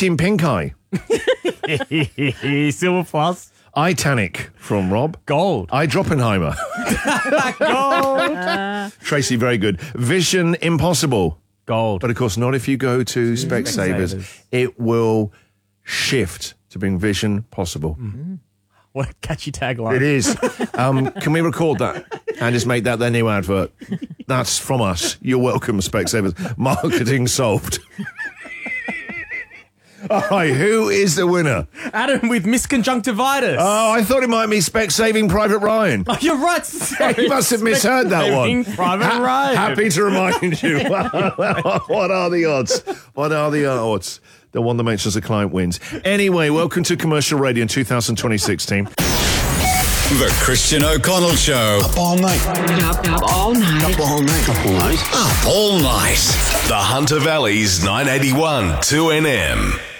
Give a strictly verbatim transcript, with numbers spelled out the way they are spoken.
Team Pink Eye. Silver plus. Itanic from Rob. Gold. I Droppenheimer. Gold. Tracy, very good. Vision Impossible. Gold. But of course, not if you go to Specsavers. Specsavers. It will shift to being Vision Possible. Mm-hmm. What a catchy tagline. It is. Um, can we record that and just make that their new advert? That's from us. You're welcome, Specsavers. Marketing solved. All right, who is the winner? Adam with misconjunctivitis. Oh, I thought it might be Specsaving Private Ryan. Oh, you're right. Sorry. You must have misheard that one. Private Ha- Ryan. Happy to remind you. What are the odds? What are the odds? The one that makes us a client wins. Anyway, welcome to Commercial Radio in two thousand twenty-six, team. The Christian O'Connell Show. Up all night. Up, up all night. Up all night. Up all night. Up all night. The Hunter Valley's nine eighty-one two N M.